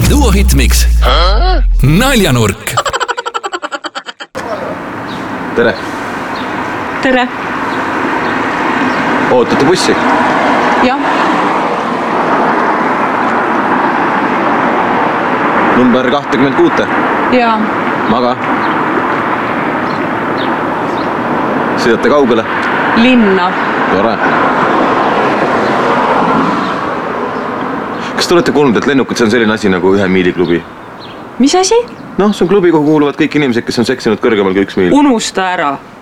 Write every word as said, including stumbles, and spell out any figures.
Duo Hitmix Naljanurk. Tere. Tere. Ootate bussi? Jah. Number kakskümmend kuus. Jaa. Maga. Sõidate kaugele? Linna. Tore. Kas te olete kuulnud, et lennukid see on selline asi nagu ühe miili klubi? Mis asi? Noh, see on klubi, kuhu kuuluvad kõik inimesed, kes on seksinud kõrgemal kui üks miil. Unusta ära.